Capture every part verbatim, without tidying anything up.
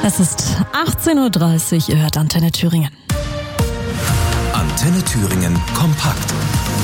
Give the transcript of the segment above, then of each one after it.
Es ist achtzehn Uhr dreißig, ihr hört Antenne Thüringen. Antenne Thüringen kompakt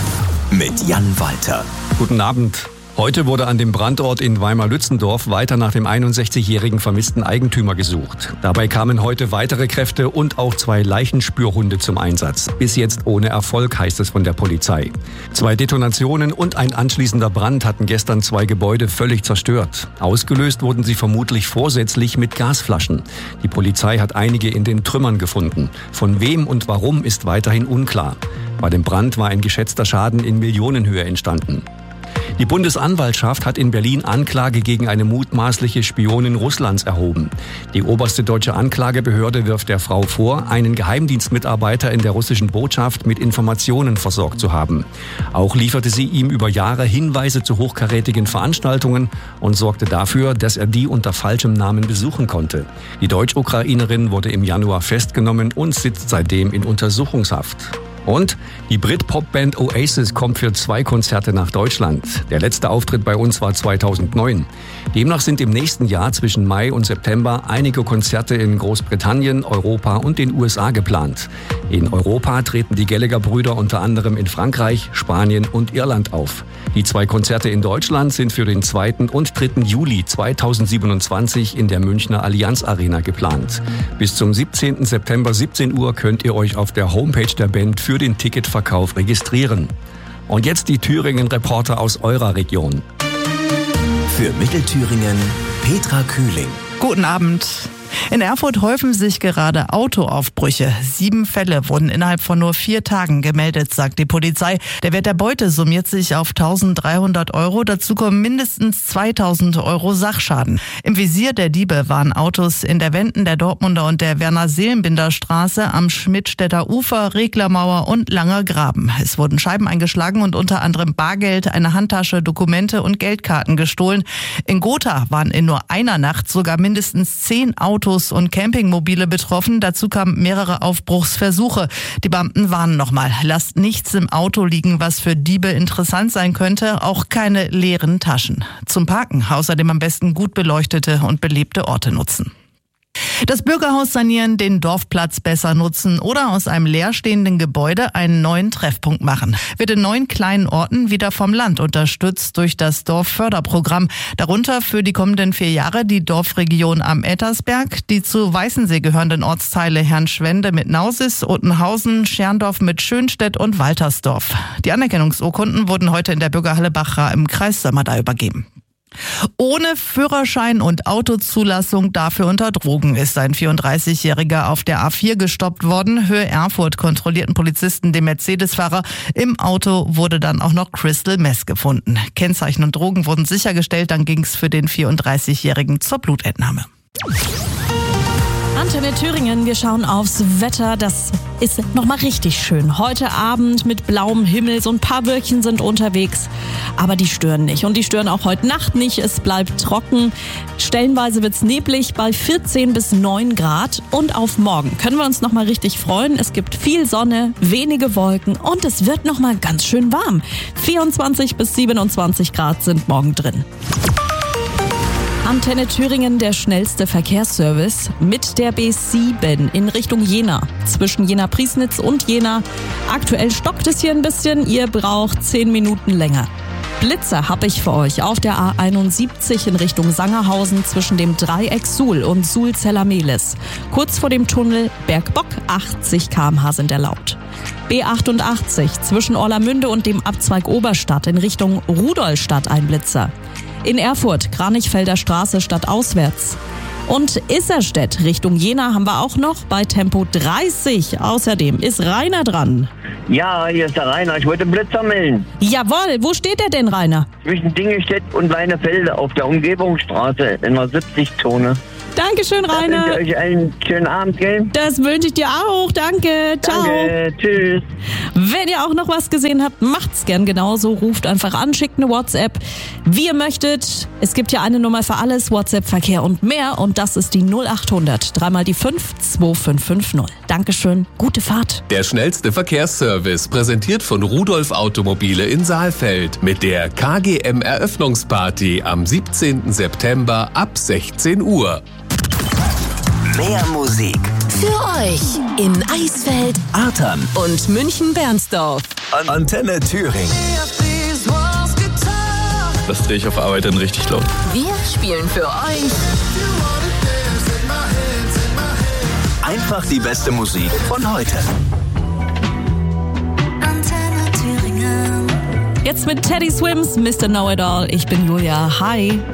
mit Jan Walter. Guten Abend. Heute wurde an dem Brandort in Weimar-Lützendorf weiter nach dem einundsechzigjährigen vermissten Eigentümer gesucht. Dabei kamen heute weitere Kräfte und auch zwei Leichenspürhunde zum Einsatz. Bis jetzt ohne Erfolg, heißt es von der Polizei. Zwei Detonationen und ein anschließender Brand hatten gestern zwei Gebäude völlig zerstört. Ausgelöst wurden sie vermutlich vorsätzlich mit Gasflaschen. Die Polizei hat einige in den Trümmern gefunden. Von wem und warum ist weiterhin unklar. Bei dem Brand war ein geschätzter Schaden in Millionenhöhe entstanden. Die Bundesanwaltschaft hat in Berlin Anklage gegen eine mutmaßliche Spionin Russlands erhoben. Die oberste deutsche Anklagebehörde wirft der Frau vor, einen Geheimdienstmitarbeiter in der russischen Botschaft mit Informationen versorgt zu haben. Auch lieferte sie ihm über Jahre Hinweise zu hochkarätigen Veranstaltungen und sorgte dafür, dass er die unter falschem Namen besuchen konnte. Die Deutsch-Ukrainerin wurde im Januar festgenommen und sitzt seitdem in Untersuchungshaft. Und die Brit-Pop-Band Oasis kommt für zwei Konzerte nach Deutschland. Der letzte Auftritt bei uns war zweitausendneun. Demnach sind im nächsten Jahr zwischen Mai und September einige Konzerte in Großbritannien, Europa und den U S A geplant. In Europa treten die Gallagher-Brüder unter anderem in Frankreich, Spanien und Irland auf. Die zwei Konzerte in Deutschland sind für den zweiten und dritten Juli zweitausendsiebenundzwanzig in der Münchner Allianz Arena geplant. Bis zum siebzehnten September siebzehn Uhr könnt ihr euch auf der Homepage der Band für den Ticketverkauf registrieren. Und jetzt die Thüringen-Reporter aus eurer Region. Für Mittelthüringen Petra Kühling. Guten Abend. In Erfurt häufen sich gerade Autoaufbrüche. Sieben Fälle wurden innerhalb von nur vier Tagen gemeldet, sagt die Polizei. Der Wert der Beute summiert sich auf eintausenddreihundert Euro. Dazu kommen mindestens zweitausend Euro Sachschaden. Im Visier der Diebe waren Autos in der Wenden der Dortmunder und der Werner-Seelenbinder-Straße, am Schmidtstädter Ufer, Reglermauer und Langer Graben. Es wurden Scheiben eingeschlagen und unter anderem Bargeld, eine Handtasche, Dokumente und Geldkarten gestohlen. In Gotha waren in nur einer Nacht sogar mindestens zehn Autos Autos und Campingmobile betroffen. Dazu kamen mehrere Aufbruchsversuche. Die Beamten warnen nochmal, lasst nichts im Auto liegen, was für Diebe interessant sein könnte, auch keine leeren Taschen. Zum Parken außerdem am besten gut beleuchtete und belebte Orte nutzen. Das Bürgerhaus sanieren, den Dorfplatz besser nutzen oder aus einem leerstehenden Gebäude einen neuen Treffpunkt machen. Wird in neun kleinen Orten wieder vom Land unterstützt durch das Dorfförderprogramm. Darunter für die kommenden vier Jahre die Dorfregion am Ettersberg, die zu Weißensee gehörenden Ortsteile Herrnschwende mit Nausis, Ottenhausen, Scherndorf mit Schönstedt und Waltersdorf. Die Anerkennungsurkunden wurden heute in der Bürgerhalle Bachra im Kreis Sömmerda übergeben. Ohne Führerschein und Autozulassung, dafür unter Drogen, ist ein vierunddreißigjähriger auf der A vier gestoppt worden. Höhe Erfurt kontrollierten Polizisten den Mercedes-Fahrer. Im Auto wurde dann auch noch Crystal Meth gefunden. Kennzeichen und Drogen wurden sichergestellt, dann ging es für den vierunddreißigjährigen zur Blutentnahme. Antenne Thüringen, wir schauen aufs Wetter. Das ist nochmal richtig schön. Heute Abend mit blauem Himmel, so ein paar Wölkchen sind unterwegs, aber die stören nicht. Und die stören auch heute Nacht nicht. Es bleibt trocken. Stellenweise wird's neblig bei vierzehn bis neun Grad. Und auf morgen können wir uns nochmal richtig freuen. Es gibt viel Sonne, wenige Wolken und es wird nochmal ganz schön warm. vierundzwanzig bis siebenundzwanzig Grad sind morgen drin. Antenne Thüringen, der schnellste Verkehrsservice mit der B sieben in Richtung Jena. Zwischen Jena-Priesnitz und Jena. Aktuell stockt es hier ein bisschen. Ihr braucht zehn Minuten länger. Blitzer habe ich für euch auf der A einundsiebzig in Richtung Sangerhausen zwischen dem Dreieck Suhl und Suhl-Zellermehlis. Kurz vor dem Tunnel Bergbock, achtzig Kilometer pro Stunde sind erlaubt. B achtundachtzig zwischen Orlamünde und dem Abzweig Oberstadt in Richtung Rudolstadt ein Blitzer. In Erfurt, Kranichfelder Straße stadtauswärts. Und Isserstedt Richtung Jena haben wir auch noch bei Tempo dreißig. Außerdem ist Rainer dran. Ja, hier ist der Rainer. Ich wollte Blitzer melden. Jawohl, wo steht der denn, Rainer? Zwischen Dingestedt und Weinefelde auf der Umgebungsstraße in der siebzig-Zone. Dankeschön, Rainer. Ich wünsche euch einen schönen Abend, gell? Das wünsche ich dir auch. Danke. Ciao. Danke. Tschüss. Wenn ihr auch noch was gesehen habt, macht's gern genauso. Ruft einfach an, schickt eine WhatsApp, wie ihr möchtet. Es gibt ja eine Nummer für alles, WhatsApp, Verkehr und mehr. Und das ist die null achthundert, dreimal die fünf, zwei fünf fünf null. Dankeschön, gute Fahrt. Der schnellste Verkehrsservice, präsentiert von Rudolf Automobile in Saalfeld. Mit der K G M-Eröffnungsparty am siebzehnten September ab sechzehn Uhr. Mehr Musik. Für euch in Eisfeld Artern und München-Bernsdorf. An Antenne Thüringen. Das drehe ich auf Arbeit dann richtig laut. Wir spielen für euch Einfach die beste Musik von heute. Jetzt mit Teddy Swims, Mister Know-It-All. Ich bin Julia. Hi.